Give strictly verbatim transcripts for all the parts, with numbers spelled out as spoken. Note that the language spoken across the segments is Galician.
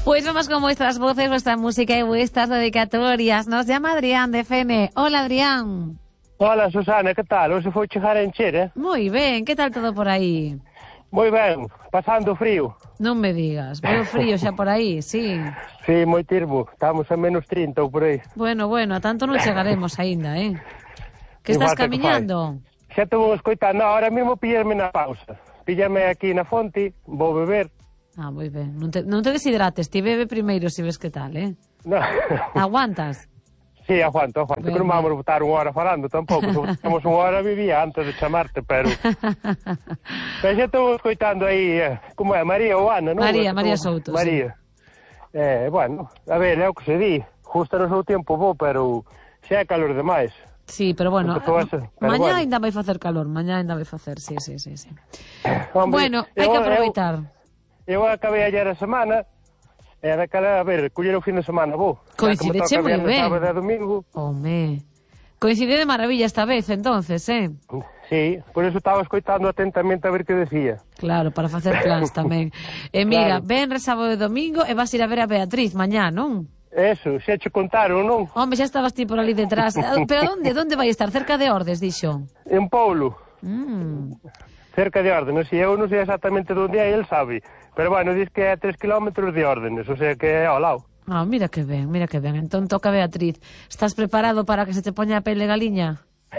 Pues vamos con vuestras voces, vuestra música y vuestras dedicatorias. Nos llama Adrián de Fene. Hola, Adrián. Hola, Susana, que tal? Hoxe foi chegar a encher, eh? Moi ben, que tal todo por aí? Moi ben, pasando frío. Non me digas, veo frío xa por aí, sí. Sí, moi tirbo, estamos a menos trinta ou por aí. Bueno, bueno, a tanto non chegaremos aínda, eh? Que Igual estás que camiñando? Xa te vou escoitando, ahora mesmo pillarme na pausa. Píllame aquí na fonte, vou beber. Ah, moi ben, non te, non te deshidrates, ti bebe primeiro se ves que tal, eh? No. Aguantas? Sí, aguanto, aguanto, que non vamos a botar unha hora falando tampouco, estamos unha hora vivía antes de chamarte, pero... pero xa estou escoitando aí, eh, como é, María ou Ana, non? María, María Souto, María. Sí. Eh, bueno, a ver, é o que se di, justo no seu tempo vou, pero xa é calor demais. Sí, pero bueno, ser, pero mañá bueno. ainda vai facer calor, mañá ainda vai facer, sí, sí, sí, sí. Hombre, bueno, hai que aproveitar. Eu, eu acabei ayer a semana, e daquela, a ver, coller o fin de semana, vou. Coincideche moi ben. Sábado e domingo. Home, coincide de maravilla esta vez, entonces, eh? Sí, por eso estaba escoitando atentamente a ver que decía. Claro, para facer plans tamén. E mira, Claro. venres, sábado e domingo, e vas ir a ver a Beatriz mañá, non? Eso, xa che contaron, non? Home, xa estabas ti por ali detrás. Pero onde, onde vai estar? Cerca de Ordes, dixo. En Poulo. Mm. Cerca de Órdenes, e eu non sei exactamente onde é, el sabe. Pero bueno, diz que é a tres kilómetros de Órdenes, o sea que é ao lado. Ah, mira que ben, mira que ben. Entón toca Beatriz. Estás preparado para que se te poña a pele galiña?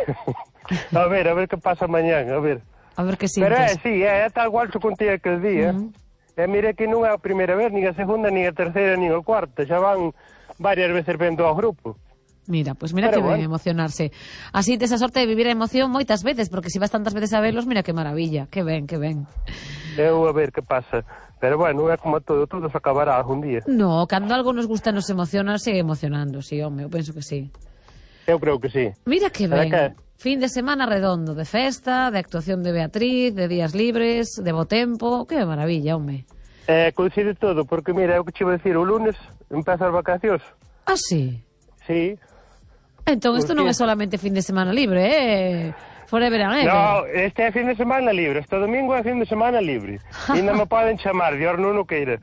A ver, a ver que pasa mañán, a ver. A ver que Pero é, sintes. sí, é, é tal cual se contía aquel día. Mm. E mire que non é a primeira vez, nin a segunda, nin a terceira, nin a cuarta. Xa van varias veces vendo ao grupo. Mira, pues mira Pero que ben bueno. emocionarse. Así tes a sorte de vivir a emoción moitas veces, porque se vas tantas veces a verlos, mira que maravilla. Que ben, que ben. Eu a ver que pasa. Pero bueno, é como todo, todo se acabará algún día. No, cando algo nos gusta nos emociona, sigue emocionando, sí, home, eu penso que sí. Eu creo que sí. Mira que Para ben. que? Fin de semana redondo, de festa, de actuación de Beatriz, de días libres, de bo tempo. Que maravilla, home. Eh, coincide todo, porque mira, é o que che vou dicir, o lunes empeza as vacacións. Ah, sí? Sí. Entón, isto Por non qué? é solamente fin de semana libre, eh? Forever and ever. No, este é fin de semana libre, este domingo é fin de semana libre. E non me poden chamar, de or non o queira.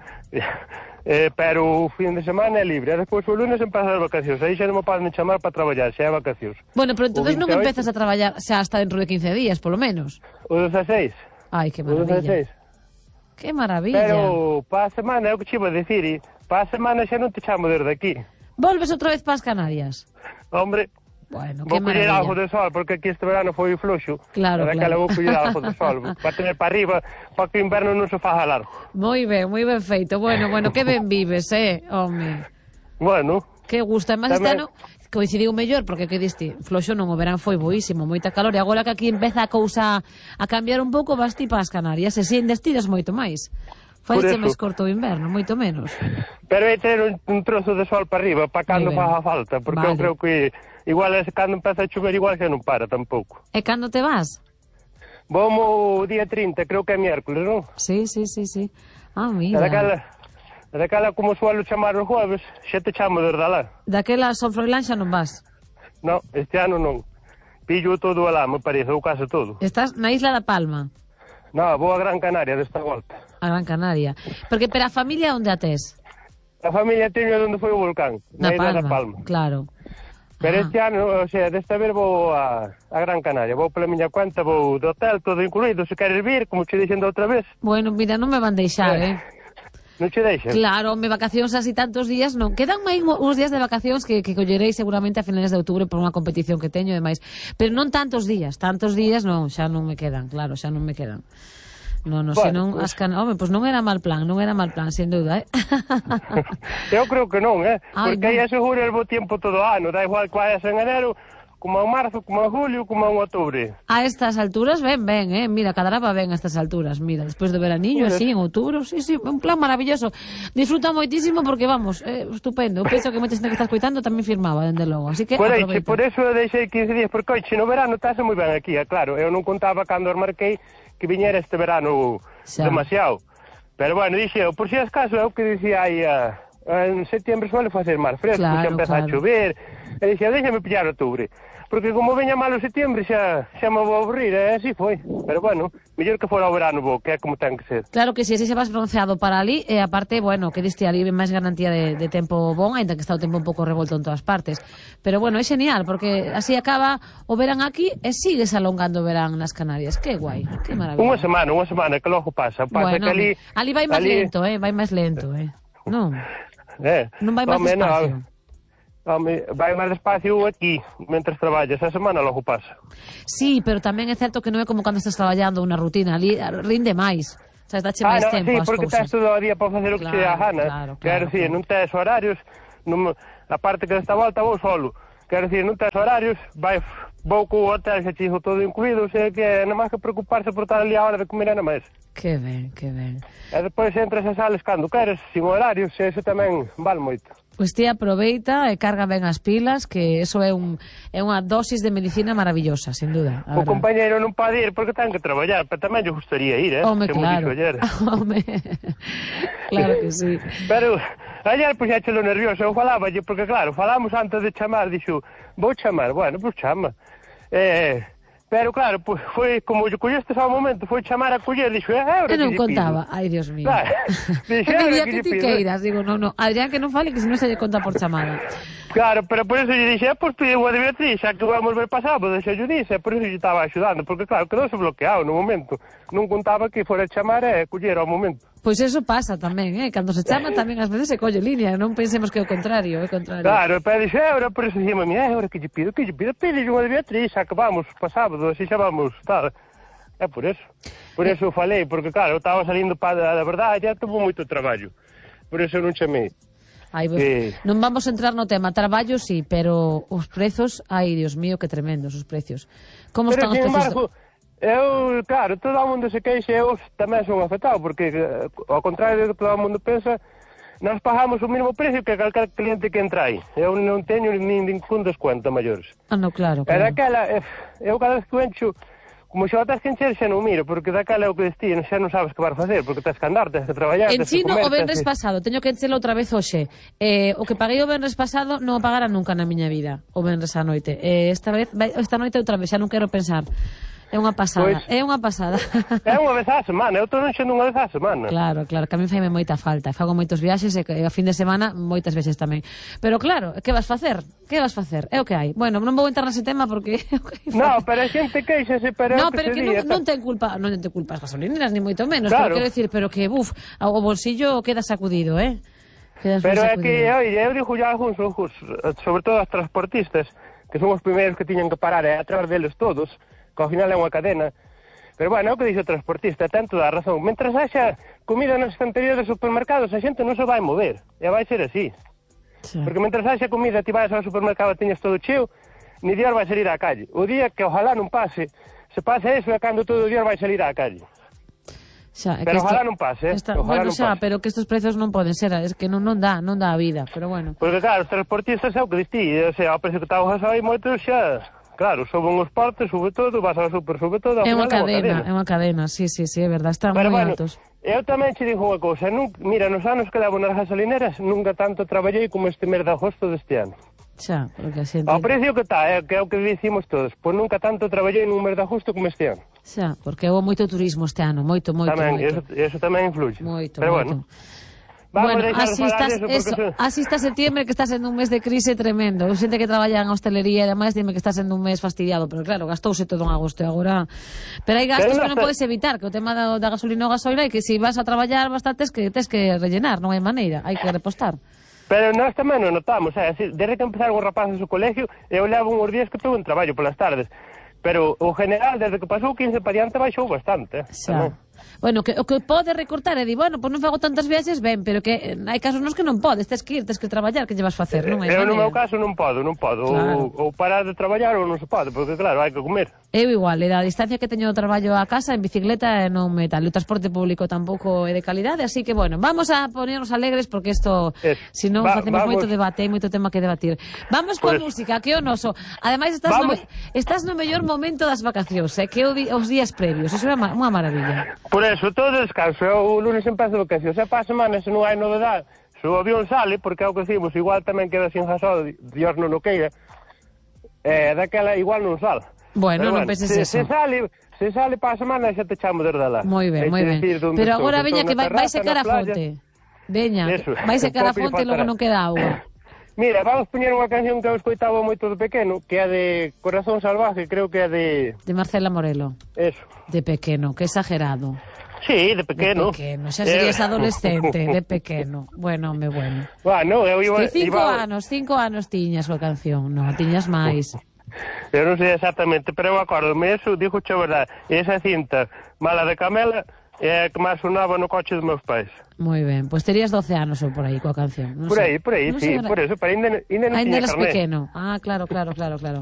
Eh, pero o fin de semana é libre. E despois o lunes empezan as vacacións. Aí xa non me poden chamar para traballar, xa é vacacións. Bueno, pero entonces O non veintiocho empezas a traballar xa hasta dentro de quince días, polo menos. O dezaseis. Ai, que O maravilla. dezaseis. Que maravilla. Pero para a semana é o que che iba a dicir. E para a semana xa non te chamo desde aquí. Volves outra vez para as Canarias. Hombre, Bueno, vou que coller algo maravilla. de sol, porque aquí este verano foi fluxo. Claro, Daquela claro. vou coller algo de sol, para tener para arriba, para que o inverno non se faja largo. Moi ben, moi ben feito. Bueno, bueno, que ben vives, eh, home. Bueno, Que gusta. Además, este Tamén- ano coincidiu mellor, porque que diste, floxo non, o verán foi boísimo, moita calor, e agora que aquí empeza a cousa a cambiar un pouco, vas ti para as Canarias, e si destidas moito máis. Faixe eso. máis corto o inverno, moito menos. pero hai ter un, un trozo de sol para arriba, para cando Moi ben. faja falta, porque Vale. eu creo que igual é cando empeza a chover, igual que non para tampouco. E cando te vas? Vamos o día trinta, creo que é miércoles, non? Sí, sí, sí, sí. Ah, E mira. daquela, e daquela como suelo chamar os jueves, xa te chamo desde alá. Daquela Son Froilán xa non vas. No, este ano non. Pillo todo alá, me parece, ou case todo. Estás na Isla da Palma, No, vou a Gran Canaria desta volta. a Gran Canaria. Porque para a familia onde a tes? A familia teño onde foi o volcán, Na na Isla Palma. da Palma. Claro. Pero Ah. este ano, o sea, desta vez vou a, a Gran Canaria, vou pola miña cuenta, vou do hotel, todo incluído, se queres vir, como che dixendo outra vez, Bueno, mira, non me van deixar, eh. non che deixan. Claro, me vacacións así tantos días non. Quedan máis mo- uns días de vacacións que, que collerei seguramente a finales de outubro por unha competición que teño e demais. Pero non tantos días, tantos días non, xa non me quedan, claro, xa non me quedan. No, no, Bueno, senón pues- as can... Home, pois non era mal plan, non era mal plan, sin duda, eh. Eu creo que non, eh? Ai, Porque aí non. asegura el bo tiempo todo o ano, da igual que vayas en enero, como en marzo, como en julio, como en outubro. A estas alturas, ben, ben, eh. Mira, cadaraba ben a estas alturas. Mira, despois do veraniño, Mira. así, en outubro, sí, sí, un plan maravilloso. Disfruta moitísimo porque, vamos, eh, estupendo. Eu penso que moita xente que está escoitando tamén firmaba, dende logo. Así que Por, aí, aproveita. por eso eu deixei quince días, porque hoxe no verano estás moi ben aquí, é claro. Eu non contaba cando os marquei que viñera este verano Xa. demasiado. Pero bueno, dixe eu, por si as caso, é o que dicía aí a, en setembro suele facer máis fresco, claro, xa empeza claro. a chover, e dixen, déxame pillar outubro, porque como veña malo setembro xa, xa me vou aburrir, e así foi, pero bueno, mellor que fora o verano bo, que é como ten que ser. Claro que si, así se vas bronceado para ali, e aparte, bueno, que diste ali máis garantía de, de tempo bon, ainda que está o tempo un pouco revolto en todas partes, pero bueno, é genial, porque así acaba o verán aquí e sigues alongando o verán nas Canarias, que guai, que maravilla. Unha semana, unha semana, que logo pasa, pasa bueno, que ali... ali vai máis ali... lento, eh, vai máis lento, eh, non? Eh, non vai máis home, despacio. No, home, vai máis despacio aquí, mentre traballas, a semana logo pasa. Sí, pero tamén é certo que non é como cando estás traballando unha rutina, ali rinde máis. O sea, dáche Ah, máis no, tempo sí, ás porque cousas. tens todo o día para facer o que Claro, se dá a gana. claro, claro, Quero dicir, claro. non tes horarios, non, a parte que desta volta vou solo. Quero dicir, non tes horarios, vai, vou co hotel xa chijo todo incluído, o sea que non máis que preocuparse por estar ali a hora de comer nada máis. Que ben, que ben. E depois entras a sales cando queres, sin horarios, e eso tamén vale moito. Pois ti aproveita e carga ben as pilas, que eso é un é unha dosis de medicina maravillosa, sin duda. O compañeiro non pode ir porque ten que traballar, pero tamén lle gustaría ir, eh? Home, que claro. Home, claro que sí. Pero ayer puxéchelo nervioso, eu falaba, porque claro, falamos antes de chamar, dixo, vou chamar, bueno, pois chama. Eh, pero claro, pues, foi como lle colleste ao momento, foi chamar a coller, dixo, é, E euro non contaba, ai, Dios mío. Claro, dixo, é euro que que ti lle pido. queiras, digo, non, non, Adrián que non fale que se non se lle conta por chamada. Claro, pero por eso lle dixe, ah, pois pide a de Beatriz, xa que vamos ver pasado, deixa yo dixe, por eso lle estaba axudando, porque claro, quedouse bloqueado no momento, non contaba que fora chamar e coller ao momento. Pois eso pasa tamén, eh? Cando se chama tamén ás veces se colle línea, non pensemos que é o contrario, é o contrario. Claro, pero dixe, euro, por eso dixemos, mira, euro, que lle pido, que lle pido, pide unha de Beatriz, xa que vamos, pa sábado, así xa vamos, tal. É por eso, por eso falei, porque claro, eu estaba salindo para, a verdade, já tuvo moito traballo, por eso non chamei. Ai, pues, eh... non vamos a entrar no tema traballo, sí, pero os prezos, ai, Dios mío, que tremendos os precios. Como pero, están os sin precios? embargo, eu, claro, todo o mundo se queixa, eu tamén son afectado, porque ao contrario do que todo o mundo pensa, nós pagamos o mesmo precio que calquer cliente que entra aí. Eu non teño nin ningún descuento maiores. Ah, no, claro, E claro. daquela, eu cada vez que encho, como xa o tens que encher, xa non miro, porque daquela é o que destino, xa non sabes que vas facer, porque tens que andar, tens que traballar, En tens que chino comer, o venres tens que... pasado, teño que enchelo outra vez hoxe. Eh, o que paguei o venres pasado non o pagara nunca na miña vida, o venres á noite. Eh, esta vez, vai- esta noite outra vez, xa non quero pensar. É unha pasada, Pois- é unha pasada. É unha vez á semana, eu estou enchendo unha vez á semana. Claro, claro, que a mí faime moita falta. Fago moitos viaxes e que- e a fin de semana moitas veces tamén. Pero claro, que vas facer? Que vas facer? É o que hai. Bueno, non vou entrar nese tema porque é o que hai. No, pero a xente queixase, pero No, é o pero que que se non, di, non ten culpa, non ten culpa as gasolineras, ni moito menos, Claro. pero quero decir, pero que, buf, o bolsillo queda sacudido, eh? Quedas Pero moi é que, sacudido. oye, eu digo ya algúns, ojos, sobre todo os transportistas, que son os primeiros que tiñan que parar e atrás deles todos, que ao final é unha cadena. Pero bueno, é o que dixe o transportista, ten toda a razón. Mentras haxa comida nas estanterías dos supermercados, a xente non se vai mover, e vai ser así. Sí. Porque mentras haxa comida, ti vais ao supermercado e tiñas todo cheo, ni Dios vai salir á calle. O día que ojalá non pase, se pase eso é cando todo o Dios vai salir á calle. Xa, é Pero que ojalá non pase, eh? esta- Ojalá bueno, non xa, pase. pero que estos prezos non poden ser, es que non, non dá, non dá a vida, pero bueno. Porque claro, os transportistas é o que distí, o sea, ao precio que está o gasoil moito xa... Claro, suben os portes, sube todo, vas ao super, sube todo, ao É unha final cadena, é unha cadena, sí, sí, sí, é verdade, están Pero moi bueno, altos. eu tamén che digo unha cousa, nun, mira, nos anos que levo nas gasolineras nunca tanto traballei como este mes de agosto deste ano. Xa, porque a xente... Ao precio que está, é, que é o que dicimos todos, pois nunca tanto traballei nun mes de agosto como este ano. Xa, porque houve moito turismo este ano, moito, moito, tamén, moito. eso, eso tamén influye. Moito, Pero moito. bueno, vamos Bueno, deixar de así falar estás, deso porque eso, eso- así está septiembre, que está sendo un mes de crise tremendo. Eu xente que traballa en hostelería e demais dime que está sendo un mes fastidiado, pero claro, gastouse todo en agosto e agora... Pero hai gastos Pero que non non está- podes evitar, que o tema da, da gasolina ou gasoila é que se vas a traballar bastante que tes que rellenar, non hai maneira, hai que repostar. Pero nós tamén non notamos, é, así, desde que empezaron os rapaces o colegio, eu levo uns días que estou en traballo polas tardes, pero o general, desde que pasou quince para diante, baixou bastante. Eh, Xa. tamén. Bueno, que, o que pode recortar é di, bueno, pois non fago tantas viaxes, ben, pero que eh, hai casos nos que non podes, tes que ir, tes que traballar, que lle vas facer, non hai Eu no maneira. meu caso non podo, non podo, Claro. ou, ou parar de traballar ou non se pode, porque claro, hai que comer. Eu igual, e da distancia que teño do traballo a casa en bicicleta non me tal, o transporte público tampouco é de calidade, así que bueno, vamos a ponernos alegres porque isto, Es, si non va- facemos vamos. moito debate, hai moito tema que debatir. Vamos coa Pues- música, que é o noso. Ademais estás no, Vamos. estás no mellor momento das vacacións, eh, que é o di, os días previos, iso é ma- unha maravilla. Por eso, todo descanso, eu o lunes empezo vacacións, e para a semana, se non hai novedade, se o avión sale, porque é o que decimos, igual tamén queda sin gasol, Dios non o queira, eh, daquela igual non sale. Bueno, Pero non penses se, eso. Se sale, se sale para a semana xa te chamo desde lá. Moi ben, moi ben. Pero agora veña que vai, vai secar a fonte. Veña, vai secar a fonte e logo non queda auga. Mira, vamos poñer unha canción que eu escoitaba moito de pequeno, que é de Corazón Salvaje, creo que é de... De Marcela Morelo. Eso. De pequeno, que exagerado. Sí, de pequeno. De pequeno, xa serías eh... adolescente, de pequeno. Bueno, me bueno. Bueno, eu iba... Que cinco iba... anos, cinco anos tiñas coa canción, non, tiñas máis. Eu non sei exactamente, pero eu acordome, eso, dixo che verdade, esa cinta, Mala de Camela, é a que máis sonaba no coche dos meus pais. Moi ben, pois terías doce anos ou por aí coa canción. Non por sei. aí, por aí, non sí, por eso, pero ainda, ainda non ainda tiña eras carné. pequeno. Ah, claro, claro, claro, claro.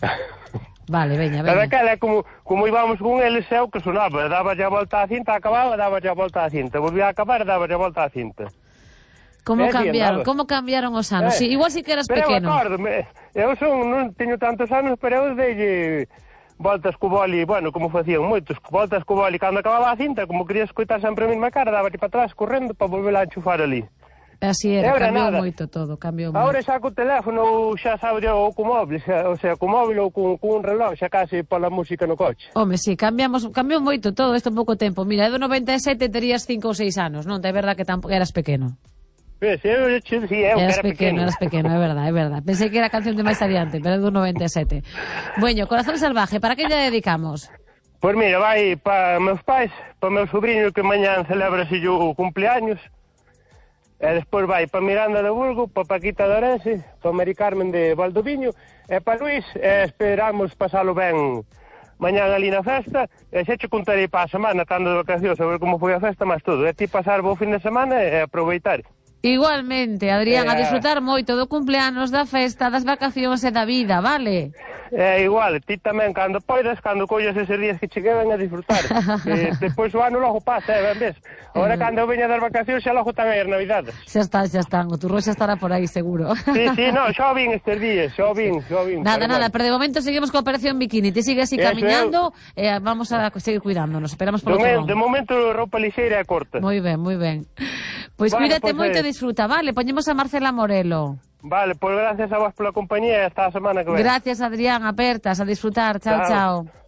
Vale, veña, veña. Pero aquela, como, como íbamos con eles, é o que sonaba, daba a volta á cinta, acababa, daba a volta á cinta, volvía a acabar, daba a volta á cinta. Como eh, cambiaron, andaba. como cambiaron os anos. Eh, sí, igual si que eras pero pequeno. Pero eu acórdome, eu son, non teño tantos anos, pero eu dei voltas co boli, bueno, como facían moitos, voltas co boli, cando acababa a cinta, como quería escoitar sempre a mesma cara, daba para atrás correndo para volver a enchufar ali. Así era, era cambiou nada. moito todo, cambiou moito. Agora xa co teléfono, xa sabe ou co móvil, xa, o sea, co móvil ou con, con un reloj, xa case pola música no coche. Home, sí, cambiamos, cambiou moito todo isto en pouco tempo. Mira, do noventa e sete terías cinco ou seis anos, non? É verdad que tampouco eras pequeno. Pues, eu, eu, sí, eu eras era pequeno, pequeno. eras pequeno, é verdad, é verdad. Pensei que era canción de máis adiante, pero é do noventa e sete. Bueno, Corazón Salvaje, para que lle dedicamos? Pois pues mira, vai para meus pais, para meu sobrinho que mañán celebra si o cumpleaños, e despois vai para Miranda de Burgo, para Paquita de Orense, para Mari Carmen de Valdoviño, e para Luís, e esperamos pasalo ben mañán ali na festa, e xa che contarei para a semana, estando de vacacións, a ver como foi a festa, máis todo. E ti pasar bo fin de semana e aproveitar. Igualmente, Adrián, eh, a disfrutar moito do cumpleanos, da festa, das vacacións e da vida, vale? É igual, ti tamén, cando poidas, cando collas eses días que che quedan a disfrutar. eh, Depois o ano logo pasa, eh, ben ves? Agora eh, cando veña das vacacións xa logo tamén as navidades. Xa está, xa están, o turrón xa estará por aí, seguro. Sí, sí, no, xa vin estes días, xa vin, xa vin. Nada, pero nada, bueno. pero de momento seguimos coa Operación Bikini, te sigue así Eso camiñando e eh, vamos a seguir cuidándonos, esperamos por De, outro de momento roupa lixeira e corta. Moi ben, moi ben. Pois Bueno, cuídate pues, moito e eh, disfruta, vale? Poñemos a Marcela Morelo. Vale, pois pues gracias a vos pola compañía e hasta a semana que ven. Gracias, Adrián, apertas, a disfrutar. Chao, chao. Chao.